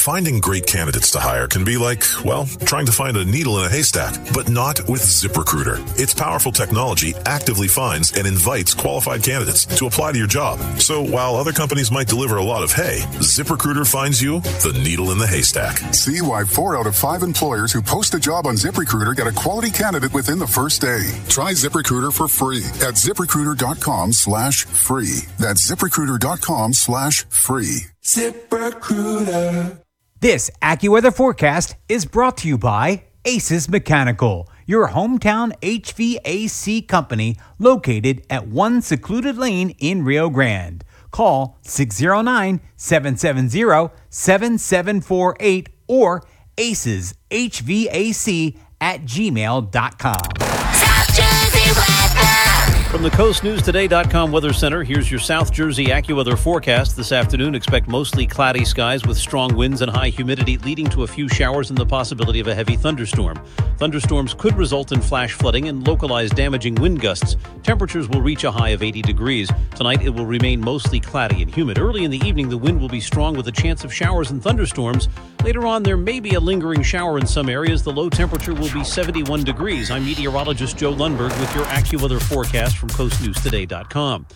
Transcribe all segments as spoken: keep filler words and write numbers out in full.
Finding great candidates to hire can be like, well, trying to find a needle in a haystack, but not with ZipRecruiter. Its powerful technology actively finds and invites qualified candidates to apply to your job. So while other companies might deliver a lot of hay, ZipRecruiter finds you the needle in the haystack. See why four out of five employers who post a job on ZipRecruiter get a quality candidate within the first day. Try ZipRecruiter for free at ZipRecruiter.com slash free. That's ZipRecruiter.com slash free. ZipRecruiter. This AccuWeather forecast is brought to you by Aces Mechanical, your hometown H V A C company located at one Secluded Lane in Rio Grande. Call six oh nine, seven seven zero, seven seven four eight or aces h v a c at gmail dot com. South Jersey weather. From the coast news today dot com Weather Center, here's your South Jersey AccuWeather forecast. This afternoon, expect mostly cloudy skies with strong winds and high humidity, leading to a few showers and the possibility of a heavy thunderstorm. Thunderstorms could result in flash flooding and localized damaging wind gusts. Temperatures will reach a high of eighty degrees. Tonight, it will remain mostly cloudy and humid. Early in the evening, the wind will be strong with a chance of showers and thunderstorms. Later on, there may be a lingering shower in some areas. The low temperature will be seventy-one degrees. I'm meteorologist Joe Lundberg with your AccuWeather forecast from coast news today dot com.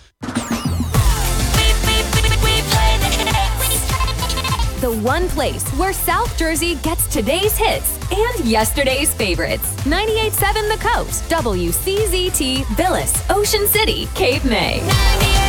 The one place where South Jersey gets today's hits and yesterday's favorites. ninety-eight point seven The Coast, W C Z T, Billis, Ocean City, Cape May.